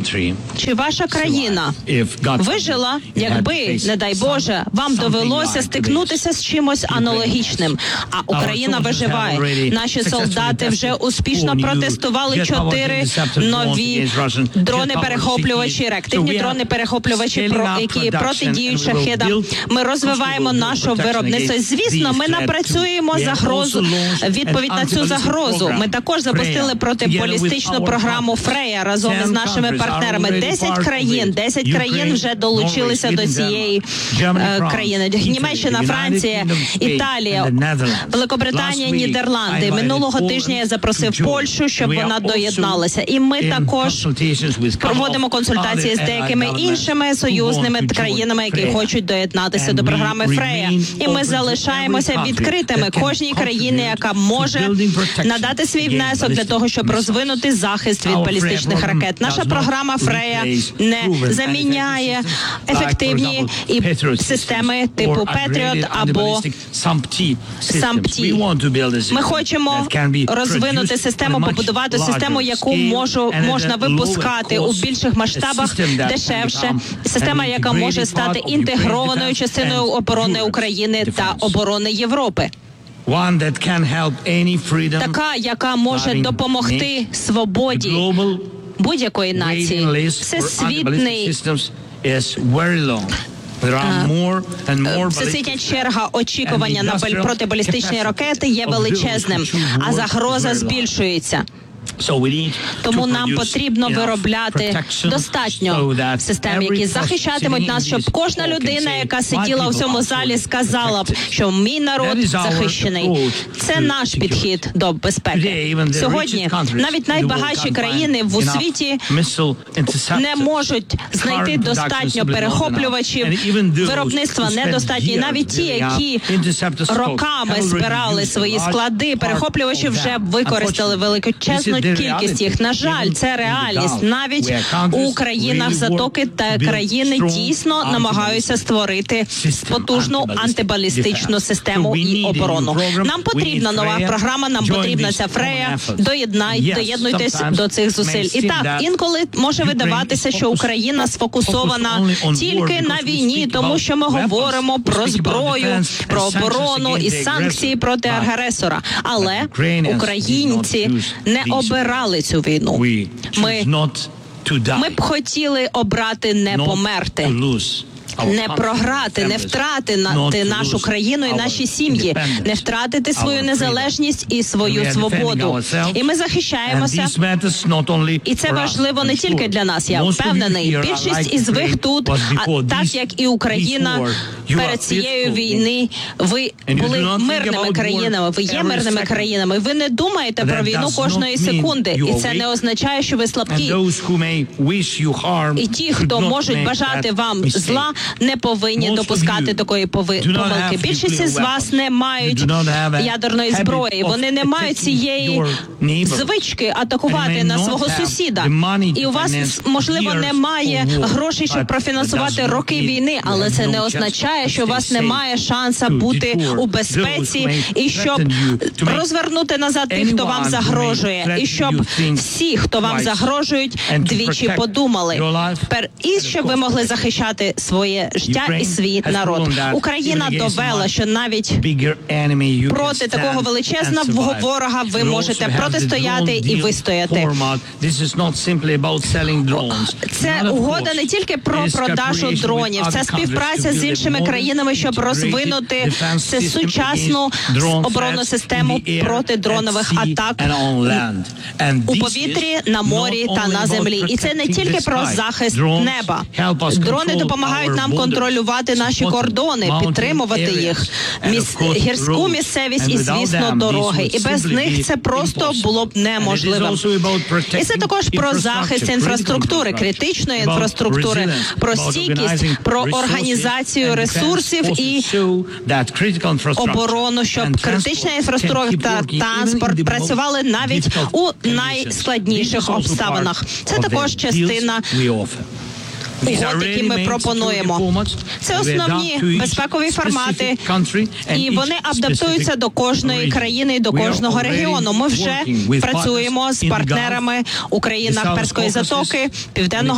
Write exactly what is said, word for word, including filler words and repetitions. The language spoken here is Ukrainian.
Чи ваша країна вижила, якби, не дай Боже, вам довелося стикнутися з чимось аналогічним? А Україна виживає. Наші солдати вже успішно протестували чотири нові дрони-перехоплювачі, реактивні дрони-перехоплювачі, які протидіють шахедам. Ми розвиваємо наше виробництво. Звісно, ми напрацюємо загрозу, відповідь на цю загрозу. Ми також запустили протибалістичну програму «Фрея» разом із нашими партнерами. Десять країн, десять країн вже долучилися до цієї е, країни. Німеччина, Франція, Італія, Великобританія, Нідерланди. Минулого тижня я запросив Польщу, щоб вона доєдналася. І ми також проводимо консультації з деякими іншими союзними країнами, які хочуть доєднатися до програми «Фрея». І ми залишаємося відкритими кожній країні, яка може надати свій внесок для того, щоб розвинути захист від балістичних ракет. Наша програма «Фрея» не заміняє ефективні і системи типу «Петріот» або «Сампті». Ми хочемо розвинути систему, побудувати систему, яку можу, можна випускати у більших масштабах дешевше. Система, яка може стати інтегрованою частиною оборони України та оборони Європи. Така, яка може допомогти свободі будь-якої нації. Всесвітний Всесвітня черга очікування на протибалістичні ракети є величезним, а загроза збільшується. Тому нам потрібно виробляти достатньо систем, які захищатимуть нас, щоб кожна людина, яка сиділа у цьому залі, сказала б, що мій народ захищений. Це наш підхід до безпеки. Сьогодні навіть найбагатші країни в світі не можуть знайти достатньо перехоплювачів, виробництва недостатні. Навіть ті, які роками збирали свої склади, перехоплювачі вже використали величезну кількість їх. На жаль, це реальність. Навіть у країнах Затоки та країни дійсно намагаються створити потужну антибалістичну систему і оборону. Нам потрібна нова програма, нам потрібна ця «Фрея». Доєднай, доєднуйтесь до цих зусиль. І так, інколи може видаватися, що Україна сфокусована тільки на війні, тому що ми говоримо про зброю, про оборону і санкції проти агресора. Але українці не обирали цю війну. Ми, ми б хотіли обрати не померти, не програти, не втратити нашу країну і наші сім'ї, не втратити свою незалежність і свою свободу. І ми захищаємося. І це важливо не тільки для нас, я впевнений. Більшість із ви тут, а так як і Україна, перед цією війною ви були мирними країнами, ви є мирними країнами. Ви не думаєте про війну кожної секунди. І це не означає, що ви слабкі. І ті, хто можуть бажати вам зла, не повинні допускати такої помилки. Більшість із вас не мають ядерної зброї. Вони не мають цієї звички атакувати на свого сусіда. І у вас, можливо, немає грошей, щоб профінансувати роки війни, але це не означає, що у вас немає шанса бути у безпеці і щоб розвернути назад тих, хто вам загрожує. І щоб всі, хто вам загрожують, двічі подумали. І щоб ви могли захищати своє життя і свій народ. Україна довела, що навіть проти такого величезного ворога ви можете протистояти і вистояти. Це угода не тільки про продажу дронів, це співпраця з іншими країнами, щоб розвинути це сучасну оборонну систему проти дронових атак у повітрі, на морі та на землі. І це не тільки про захист неба. Дрони допомагають нам контролювати наші кордони, підтримувати їх, міс... гірську місцевість і, звісно, дороги. І без них це просто було б неможливо. І це також про захист інфраструктури, критичної інфраструктури, про стійкість, про організацію ресурсів і оборону, щоб критична інфраструктура та транспорт працювали навіть у найскладніших обставинах. Це також частина угод, які ми пропонуємо. Це основні безпекові формати, і вони адаптуються до кожної країни і до кожного регіону. Ми вже працюємо з партнерами у країнах Перської затоки, Південного